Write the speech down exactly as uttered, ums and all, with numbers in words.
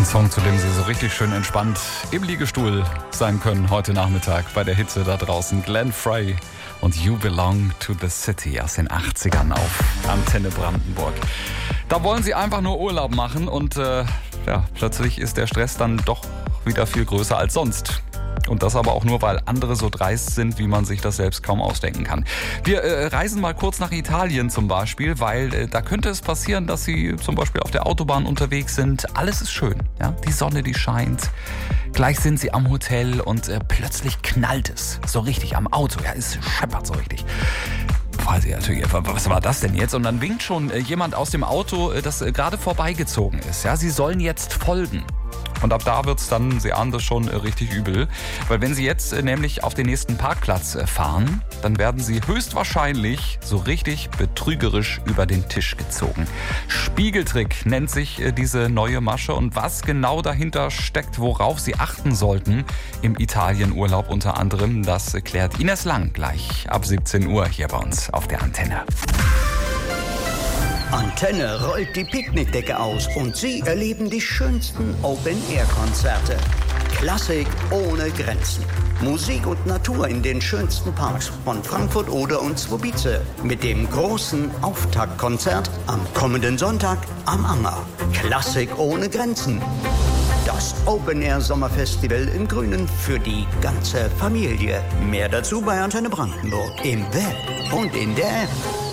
Song, zu dem Sie so richtig schön entspannt im Liegestuhl sein können heute Nachmittag bei der Hitze da draußen. Glenn Frey und You Belong to the City aus den achtzigern auf Antenne Brandenburg. Da wollen Sie einfach nur Urlaub machen und äh, ja, plötzlich ist der Stress dann doch wieder viel größer als sonst. Und das aber auch nur, weil andere so dreist sind, wie man sich das selbst kaum ausdenken kann. Wir äh, reisen mal kurz nach Italien zum Beispiel, weil äh, da könnte es passieren, dass Sie zum Beispiel auf der Autobahn unterwegs sind. Alles ist schön, ja? Die Sonne, die scheint. Gleich sind Sie am Hotel und äh, plötzlich knallt es so richtig am Auto. Ja, es scheppert so richtig. Fragen Sie natürlich, was war das denn jetzt? Und dann winkt schon äh, jemand aus dem Auto, äh, das äh, gerade vorbeigezogen ist. Ja, Sie sollen jetzt folgen. Und ab da wird's dann, Sie ahnen das schon, richtig übel. Weil wenn Sie jetzt nämlich auf den nächsten Parkplatz fahren, dann werden Sie höchstwahrscheinlich so richtig betrügerisch über den Tisch gezogen. Spiegeltrick nennt sich diese neue Masche. Und was genau dahinter steckt, worauf Sie achten sollten im Italienurlaub unter anderem, das klärt Ines Lang gleich ab siebzehn Uhr hier bei uns auf der Antenne. Antenne rollt die Picknickdecke aus und Sie erleben die schönsten Open-Air-Konzerte. Klassik ohne Grenzen. Musik und Natur in den schönsten Parks von Frankfurt, Oder und Zwobice. Mit dem großen Auftaktkonzert am kommenden Sonntag am Anger. Klassik ohne Grenzen. Das Open-Air-Sommerfestival im Grünen für die ganze Familie. Mehr dazu bei Antenne Brandenburg im Web und in der App.